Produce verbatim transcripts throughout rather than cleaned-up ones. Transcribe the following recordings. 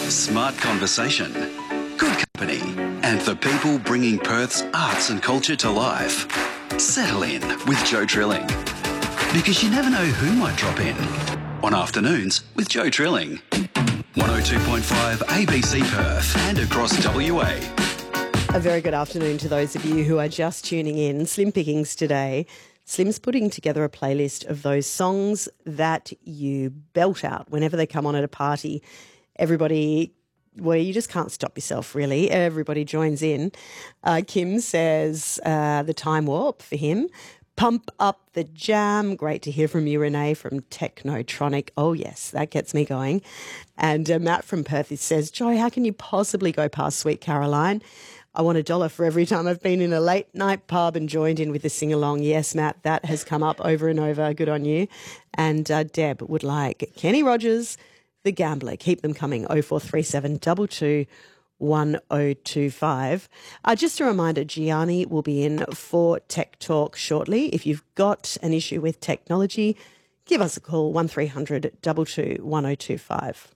Smart conversation, good company, and the people bringing Perth's arts and culture to life. Settle in with Joe Trilling. Because you never know who might drop in. On Afternoons with Joe Trilling. one oh two point five A B C Perth and across W A. A very good afternoon to those of you who are just tuning in. Slim Pickings today. Slim's putting together a playlist of those songs that you belt out whenever they come on at a party. Everybody, well, you just can't stop yourself, really. Everybody joins in. Uh, Kim says uh, the Time Warp for him. Pump Up the Jam. Great to hear from you, Renee, from Technotronic. Oh, yes, that gets me going. And uh, Matt from Perth says, Joy, how can you possibly go past Sweet Caroline? I want a dollar for every time I've been in a late night pub and joined in with the sing-along. Yes, Matt, that has come up over and over. Good on you. And uh, Deb would like Kenny Rogers, The Gambler. Keep them coming. oh four three seven two two one oh two five. Uh, just a reminder, Gianni will be in for Tech Talk shortly. If you've got an issue with technology, give us a call, one three hundred two two one oh two five.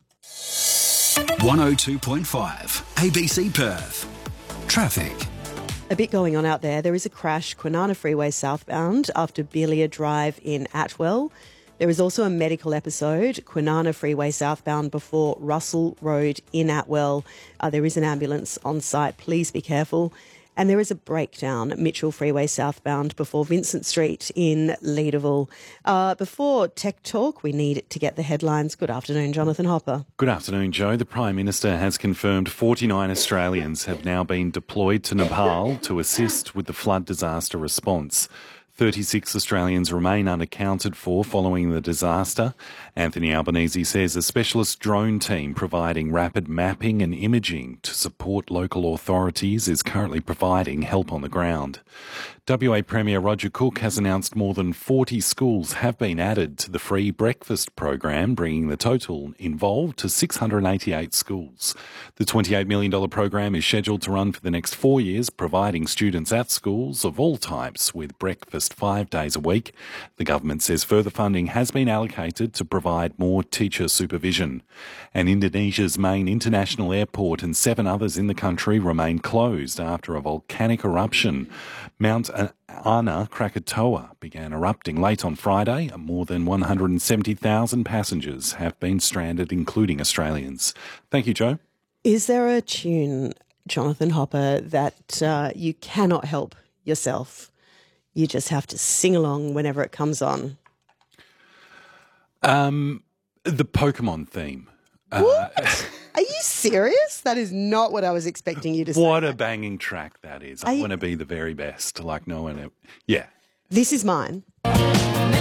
one oh two point five A B C Perth. Traffic. A bit going on out there. There is a crash, Kwinana Freeway southbound after Belia Drive in Atwell. There is also a medical episode, Kwinana Freeway southbound before Russell Road in Atwell. Uh, there is an ambulance on site. Please be careful. And there is a breakdown, Mitchell Freeway southbound before Vincent Street in Leederville. Uh, before Tech Talk, we need to get the headlines. Good afternoon, Jonathan Hopper. Good afternoon, Joe. The Prime Minister has confirmed forty-nine Australians have now been deployed to Nepal to assist with the flood disaster response. thirty-six Australians remain unaccounted for following the disaster. Anthony Albanese says a specialist drone team providing rapid mapping and imaging to support local authorities is currently providing help on the ground. W A Premier Roger Cook has announced more than forty schools have been added to the free breakfast program, bringing the total involved to six hundred eighty-eight schools. The twenty-eight million dollars program is scheduled to run for the next four years, providing students at schools of all types with breakfast five days a week. The government says further funding has been allocated to provide more teacher supervision. And Indonesia's main international airport and seven others in the country remain closed after a volcanic eruption. Mount Anak Krakatoa began erupting late on Friday, and more than one hundred seventy thousand passengers have been stranded, including Australians. Thank you, Joe. Is there a tune, Jonathan Hopper, that uh, you cannot help yourself? You just have to sing along whenever it comes on? Um, the Pokemon theme. What? Uh, Are you serious? That is not what I was expecting you to say. What a banging track that is. I want to be the very best, like no one ever. Yeah. This is mine.